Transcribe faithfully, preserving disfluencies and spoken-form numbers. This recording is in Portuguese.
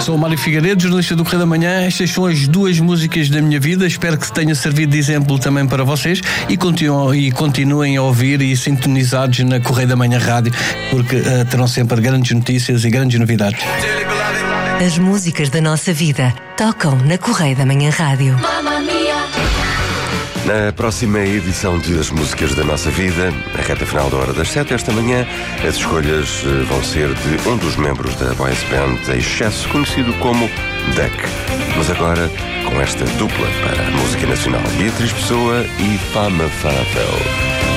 Sou o Mário Figueiredo, jornalista do Correio da Manhã. Estas são as duas músicas da minha vida. Espero que tenha servido de exemplo também para vocês e continuem, e continuem a ouvir e sintonizados na Correio da Manhã Rádio, porque uh, terão sempre grandes notícias e grandes novidades. As músicas da nossa vida tocam na Correio da Manhã Rádio. Na próxima edição de As Músicas da Nossa Vida, na reta final da hora das sete, esta manhã, as escolhas vão ser de um dos membros da boys band Excesso, conhecido como Duck. Mas agora, com esta dupla para a música nacional, Beatriz Pessoa e Fama Falafel.